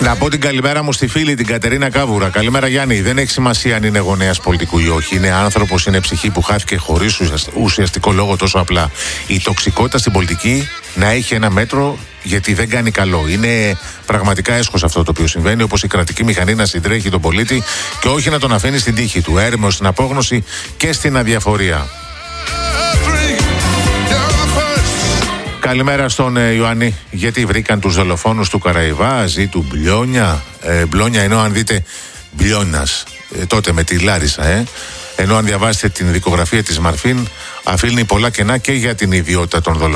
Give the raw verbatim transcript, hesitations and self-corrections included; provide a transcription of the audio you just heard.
Να πω την καλημέρα μου στη φίλη την Κατερίνα Κάβουρα. Καλημέρα Γιάννη. Δεν έχει σημασία αν είναι γονέας πολιτικού ή όχι. Είναι άνθρωπος, είναι ψυχή που χάθηκε χωρίς ουσιαστικό λόγο τόσο απλά. Η τοξικότητα στην πολιτική να έχει ένα μέτρο, γιατί δεν κάνει καλό. Είναι πραγματικά έσχος αυτό το οποίο συμβαίνει, όπως η κρατική μηχανή να συντρέχει τον πολίτη και όχι να τον αφήνει στην τύχη του, έρμεο στην απόγνωση και στην αδιαφορία. Καλημέρα στον ε, Ιωάννη. Γιατί βρήκαν τους δολοφόνους του Καραϊβά, ζει του Μπλιόνια. Ε, Μπλόνια ενώ αν δείτε Μπλιόνας, ε, τότε με τη Λάρισα, ε. Ενώ αν διαβάσετε την δικογραφία της Μαρφίν, αφήνει πολλά κενά και για την ιδιότητα των δολοφόνων.